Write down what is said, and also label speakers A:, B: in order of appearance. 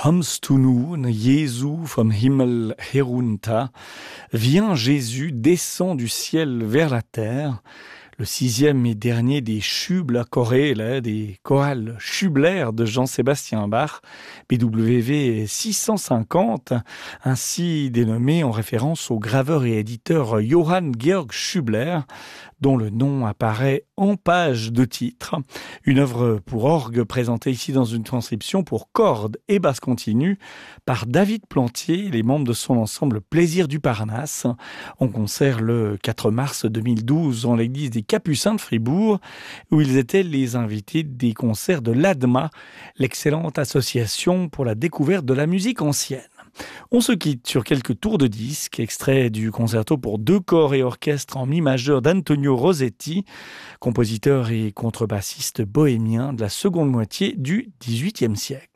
A: Kommst du nun, Jesu vom Himmel herunter? Viens Jésus, descend du ciel vers la terre. Le sixième et dernier des Schubler-Choräle, des chorales Schubler de Jean-Sébastien Bach, BWV 650, ainsi dénommé en référence au graveur et éditeur Johann Georg Schubler, dont le nom apparaît en page de titre. Une œuvre pour orgue présentée ici dans une transcription pour cordes et basse continue par David Plantier et les membres de son ensemble Plaisir du Parnasse, en concert le 4 mars 2012 en l'église des Capucins de Fribourg, où ils étaient les invités des concerts de l'ADMA, l'excellente association pour la découverte de la musique ancienne. On se quitte sur quelques tours de disque, extraits du concerto pour 2 corps et orchestre en mi majeur d'Antonio Rossetti, compositeur et contrebassiste bohémien de la seconde moitié du XVIIIe siècle.